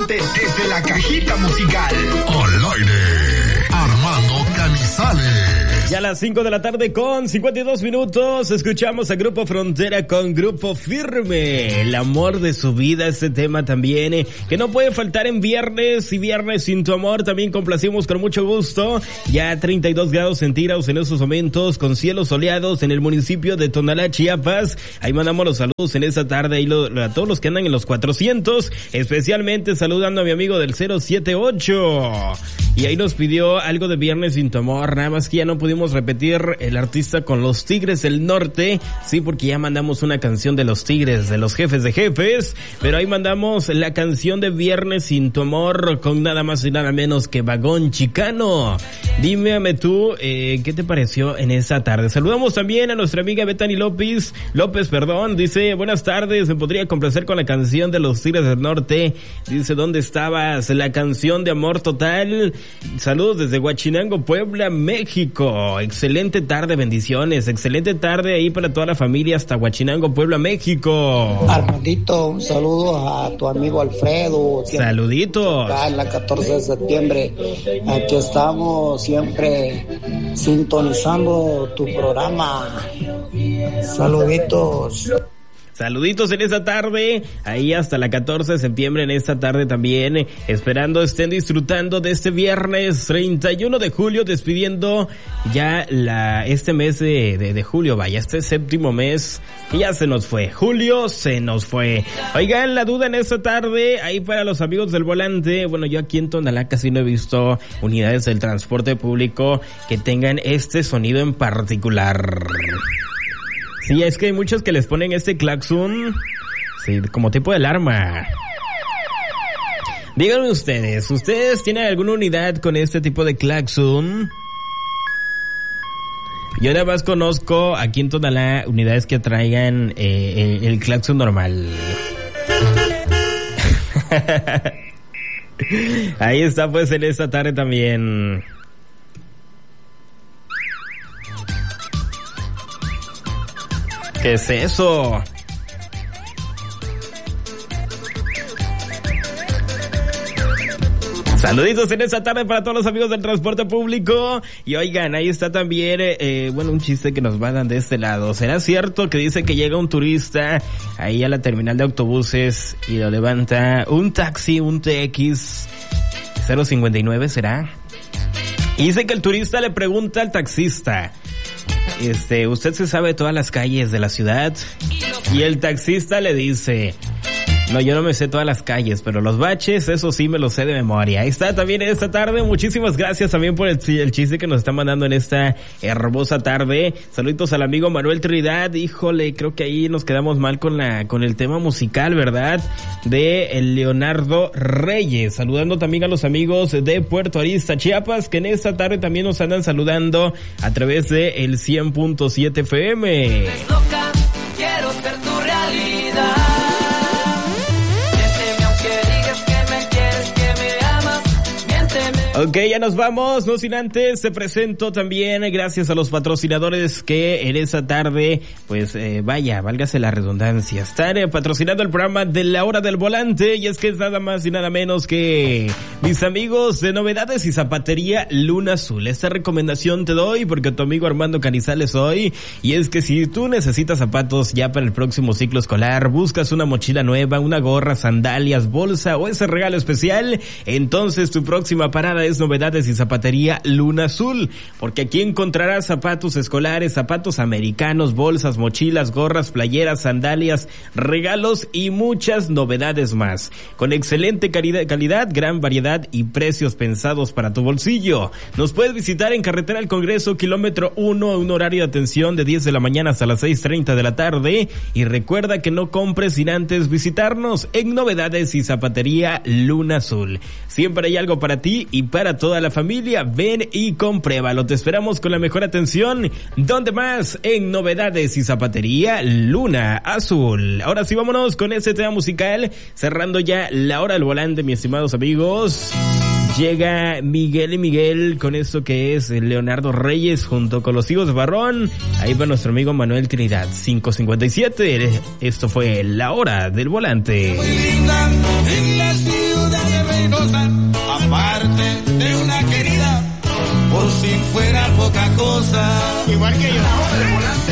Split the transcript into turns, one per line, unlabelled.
volante desde la cajita musical.
Al aire, Armando Canizales.
Ya a las 5 de la tarde con 52 minutos, escuchamos a Grupo Frontera con Grupo Firme. El amor de su vida, este tema también, que no puede faltar en viernes y viernes sin tu amor. También complacimos con mucho gusto. Ya 32 grados centígrados en estos momentos, con cielos soleados en el municipio de Tonalá, Chiapas. Ahí mandamos los saludos en esta tarde y a todos los que andan en los 400, especialmente saludando a mi amigo del 078. Y ahí nos pidió algo de Viernes sin tu amor, nada más que ya no pudimos repetir el artista con los Tigres del Norte, sí, porque ya mandamos una canción de los Tigres, de los Jefes de Jefes, pero ahí mandamos la canción de Viernes sin tu amor con nada más y nada menos que Vagón Chicano. Dime tú, ¿qué te pareció en esa tarde? Saludamos también a nuestra amiga Betany López, dice, buenas tardes, me podría complacer con la canción de los Tigres del Norte, dice, ¿dónde estabas? La canción de Amor Total. Saludos desde Huachinango, Puebla, México. Excelente tarde, bendiciones. Excelente tarde ahí para toda la familia hasta Huachinango, Puebla, México.
Armandito, un saludo a tu amigo Alfredo.
Saluditos.
Acá en la 14 de septiembre. Aquí estamos siempre sintonizando tu programa. Saluditos.
Saluditos en esta tarde, ahí hasta la 14 de septiembre en esta tarde también, esperando estén disfrutando de este viernes 31 de julio, despidiendo ya este mes de julio, vaya, este séptimo mes, que ya se nos fue, julio se nos fue. Oigan, la duda en esta tarde, ahí para los amigos del volante, bueno, yo aquí en Tonalá casi no he visto unidades del transporte público que tengan este sonido en particular. Sí, es que hay muchos que les ponen este claxon, sí, como tipo de alarma. Díganme ¿ustedes tienen alguna unidad con este tipo de claxon? Yo nada más conozco aquí en Tonalá unidades que traigan el claxon normal. Ahí está pues en esta tarde también. ¿Qué es eso? Saluditos en esta tarde para todos los amigos del transporte público. Y oigan, ahí está también, un chiste que nos mandan de este lado. ¿Será cierto que dice que llega un turista ahí a la terminal de autobuses y lo levanta un taxi, un TX 059, será? Y dice que el turista le pregunta al taxista, ¿usted se sabe todas las calles de la ciudad? Y el taxista le dice, no, yo no me sé todas las calles, pero los baches, eso sí me los sé de memoria. Ahí está también esta tarde. Muchísimas gracias también por el chiste que nos está mandando en esta hermosa tarde. Saluditos al amigo Manuel Trinidad. Híjole, creo que ahí nos quedamos mal con el tema musical, ¿verdad? De Leonardo Reyes. Saludando también a los amigos de Puerto Arista, Chiapas, que en esta tarde también nos andan saludando a través de el 100.7 FM.
Loca, quiero ser tu realidad.
Ok, ya nos vamos, no sin antes, te presento también, gracias a los patrocinadores que en esa tarde, pues válgase la redundancia, están patrocinando el programa de La Hora del Volante, y es que es nada más y nada menos que mis amigos de Novedades y Zapatería Luna Azul. Esta recomendación te doy porque tu amigo Armando Canizales hoy, y es que si tú necesitas zapatos ya para el próximo ciclo escolar, buscas una mochila nueva, una gorra, sandalias, bolsa o ese regalo especial, entonces tu próxima parada es Novedades y Zapatería Luna Azul, porque aquí encontrarás zapatos escolares, zapatos americanos, bolsas, mochilas, gorras, playeras, sandalias, regalos y muchas novedades más, con excelente calidad, gran variedad y precios pensados para tu bolsillo. Nos puedes visitar en Carretera del Congreso, kilómetro 1, un horario de atención de 10 de la mañana hasta las 6:30 de la tarde, y recuerda que no compres sin antes visitarnos en Novedades y Zapatería Luna Azul. Siempre hay algo para ti y para toda la familia. Ven y compruébalo. Te esperamos con la mejor atención. ¿Dónde más? En Novedades y Zapatería Luna Azul. Ahora sí, vámonos con este tema musical, cerrando ya La Hora del Volante, mis estimados amigos. Llega Miguel y Miguel con esto que es Leonardo Reyes junto con los hijos de Barrón. Ahí va nuestro amigo Manuel Trinidad, 5:57. Esto fue La Hora del Volante.
En la ciudad
cosa, aparte de una querida, por si fuera poca cosa.
Igual que yo.